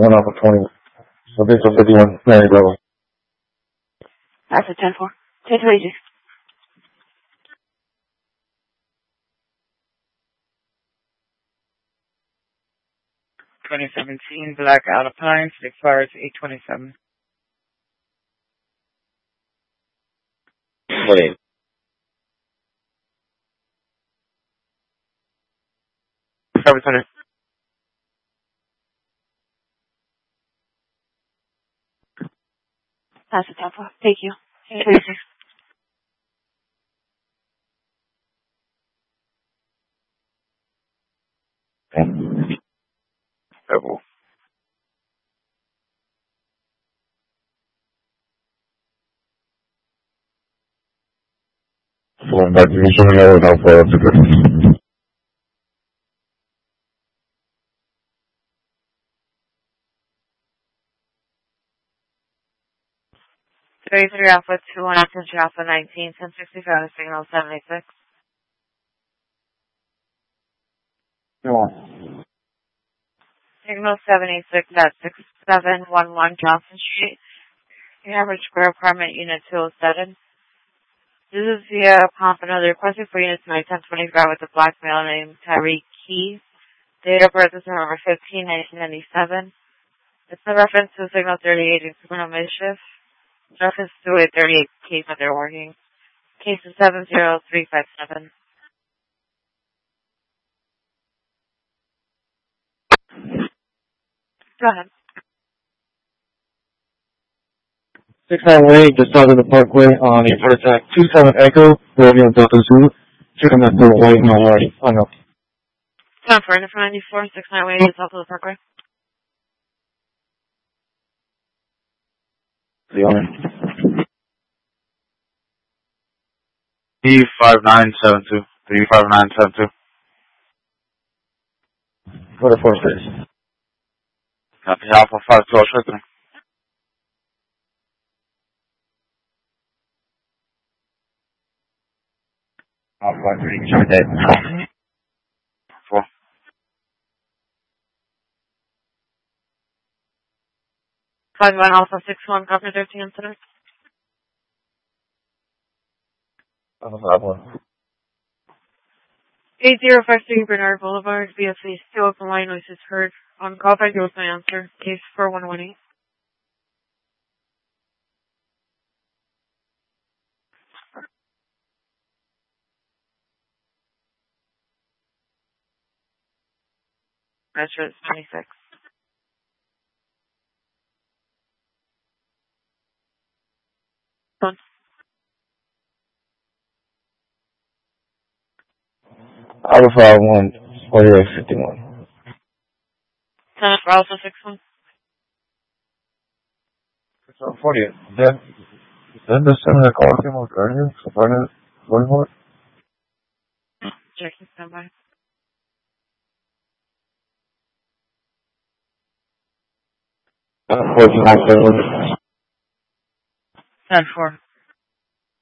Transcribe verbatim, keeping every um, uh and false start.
one off of twenty. So this is fifty-one, Mary Bravo. That's a ten four. Take it easy. twenty seventeen Black Alpine, expires eight twenty-seven. Wait. Service center. That's a ten four. Thank you. Take it easy. Careful. Going back to the showing out without far to go. thirty-three Alpha two one Attention Alpha nineteen, ten sixty-five, signal seventy-six. Go on. Signal seventy-six at six seven one one Johnson Street. The average square apartment, unit two oh seven. This is via Pompano. The requested for unit tonight, ten twenty-five, with a black male named Tyreek Key. Date of birth is November fifteenth, nineteen ninety-seven. It's a reference to signal thirty-eight in criminal mischief. Reference to a thirty-eight case that they're working. Case is seven zero three five seven. Go ahead. six nine one eight, just south of the Parkway on the heart attack. two seven Echo, Romeo Delta Zoo. Chicken that door white, no worry. Oh no. ten four, ninety-four, six nine one eight, just south of the Parkway. The owner. Three five nine seven two. Three five nine seven two. Go to four six. Copy Alpha five twelve Strickland. Alpha five three, check that. Four. Five one Alpha six one, Governor thirteen Center. Alpha five one. eight zero five three Bernard Boulevard, B S A, still open line, noises heard. On call by Ghost my answer. Case four one one eight. Metro is twenty-six. One. Alpha five one, forty-eight fifty-one. Ten for Alpha six one. So forty-eight. Then, then the center that call came out earlier, so forty-eight, forty-four. Checking standby. Uh, forty-nine seven. Ten four.